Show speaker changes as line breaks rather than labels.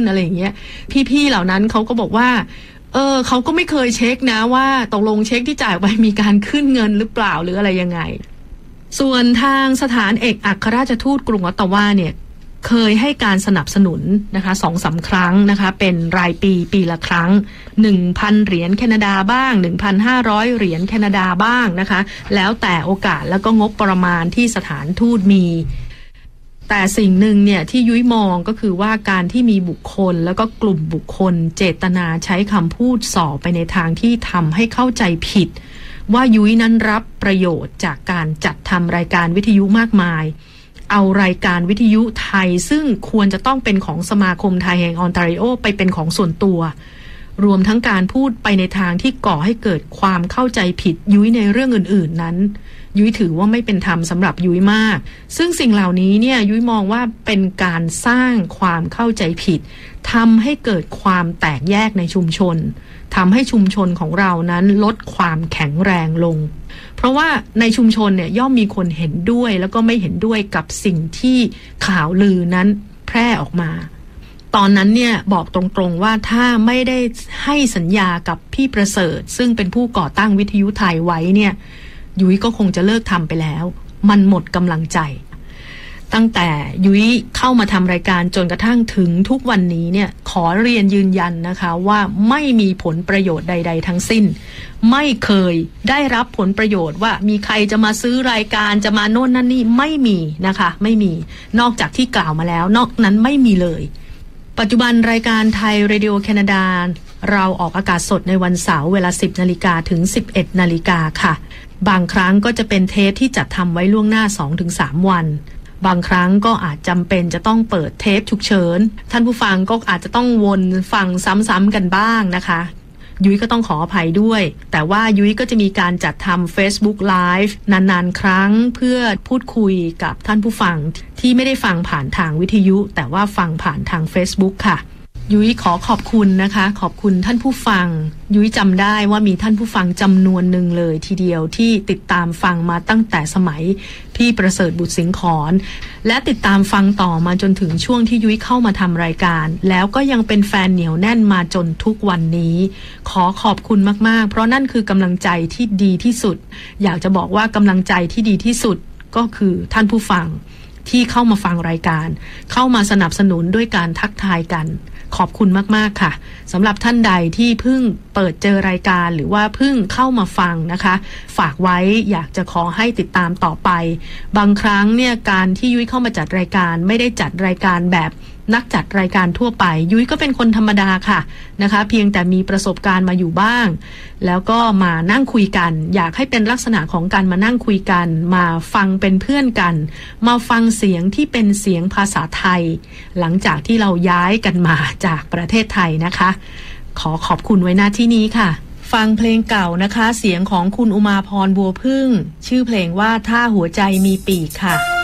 อะไรอย่างเงี้ยพี่ๆเหล่านั้นเขาก็บอกว่าเขาก็ไม่เคยเช็คนะว่าตกลงเช็คที่จ่ายไปมีการขึ้นเงินหรือเปล่าหรืออะไรยังไงส่วนทางสถานเอกอัครราชทูตกรุงออตตาวาเนี่ยเคยให้การสนับสนุนนะคะ 2-3 ครั้งนะคะเป็นรายปีละครั้ง 1,000 เหรียญแคนาดาบ้าง 1,500 เหรียญแคนาดาบ้างนะคะแล้วแต่โอกาสแล้วก็งบประมาณที่สถานทูตมีแต่สิ่งหนึ่งเนี่ยที่ยุ้ยมองก็คือว่าการที่มีบุคคลแล้วก็กลุ่มบุคคลเจตนาใช้คำพูดส่อไปในทางที่ทำให้เข้าใจผิดว่ายุ้ยนั้นรับประโยชน์จากการจัดทำรายการวิทยุมากมายเอารายการวิทยุไทยซึ่งควรจะต้องเป็นของสมาคมไทยแห่งออนตาริโอไปเป็นของส่วนตัวรวมทั้งการพูดไปในทางที่ก่อให้เกิดความเข้าใจผิดยุ้ยในเรื่องอื่นๆนั้นยุ้ยถือว่าไม่เป็นธรรมสำหรับยุ้ยมากซึ่งสิ่งเหล่านี้เนี่ยยุ้ยมองว่าเป็นการสร้างความเข้าใจผิดทำให้เกิดความแตกแยกในชุมชนทำให้ชุมชนของเรานั้นลดความแข็งแรงลงเพราะว่าในชุมชนเนี่ยย่อมมีคนเห็นด้วยแล้วก็ไม่เห็นด้วยกับสิ่งที่ข่าวลือนั้นแพร่ออกมาตอนนั้นเนี่ยบอกตรงๆว่าถ้าไม่ได้ให้สัญญากับพี่ประเสริฐซึ่งเป็นผู้ก่อตั้งวิทยุไทยไว้เนี่ยยุ้ยก็คงจะเลิกทำไปแล้วมันหมดกำลังใจตั้งแต่ยุ้ยเข้ามาทำรายการจนกระทั่งถึงทุกวันนี้เนี่ยขอเรียนยืนยันนะคะว่าไม่มีผลประโยชน์ใดๆทั้งสิ้นไม่เคยได้รับผลประโยชน์ว่ามีใครจะมาซื้อรายการจะมาโน่นนั่นนี่ไม่มีนะคะไม่มีนอกจากที่กล่าวมาแล้วนอกนั้นไม่มีเลยปัจจุบันรายการไทยเรดิโอแคนาดาเราออกอากาศสดในวันเสาร์เวลา 10 นาฬิกาถึง 11 นาฬิกาค่ะบางครั้งก็จะเป็นเทปที่จัดทำไว้ล่วงหน้า 2-3 วันบางครั้งก็อาจจำเป็นจะต้องเปิดเทปฉุกเฉินท่านผู้ฟังก็อาจจะต้องวนฟังซ้ำๆกันบ้างนะคะยุ้ยก็ต้องขออภัยด้วยแต่ว่ายุ้ยก็จะมีการจัดทำ Facebook Live นานๆครั้งเพื่อพูดคุยกับท่านผู้ฟังที่ไม่ได้ฟังผ่านทางวิทยุแต่ว่าฟังผ่านทาง Facebook ค่ะยุ้ยขอขอบคุณนะคะขอบคุณท่านผู้ฟังยุ้ยจำได้ว่ามีท่านผู้ฟังจำนวนหนึ่งเลยทีเดียวที่ติดตามฟังมาตั้งแต่สมัยพี่ประเสริฐบุตรสิงห์ขอนและติดตามฟังต่อมาจนถึงช่วงที่ยุ้ยเข้ามาทำรายการแล้วก็ยังเป็นแฟนเหนียวแน่นมาจนทุกวันนี้ขอขอบคุณมากๆเพราะนั่นคือกำลังใจที่ดีที่สุดอยากจะบอกว่ากำลังใจที่ดีที่สุดก็คือท่านผู้ฟังที่เข้ามาฟังรายการเข้ามาสนับสนุนด้วยการทักทายกันขอบคุณมากๆค่ะสำหรับท่านใดที่เพิ่งเปิดเจอรายการหรือว่าเพิ่งเข้ามาฟังนะคะฝากไว้อยากจะขอให้ติดตามต่อไปบางครั้งเนี่ยการที่ยุ้ยเข้ามาจัดรายการไม่ได้จัดรายการแบบนักจัดรายการทั่วไปยุ้ยก็เป็นคนธรรมดาค่ะนะคะเพียงแต่มีประสบการณ์มาอยู่บ้างแล้วก็มานั่งคุยกันอยากให้เป็นลักษณะของการมานั่งคุยกันมาฟังเป็นเพื่อนกันมาฟังเสียงที่เป็นเสียงภาษาไทยหลังจากที่เราย้ายกันมาจากประเทศไทยนะคะขอขอบคุณไว้หน้าที่นี้ค่ะฟังเพลงเก่านะคะเสียงของคุณอุมาพรบัวพึ่งชื่อเพลงว่าถ้าหัวใจมีปีกค่ะ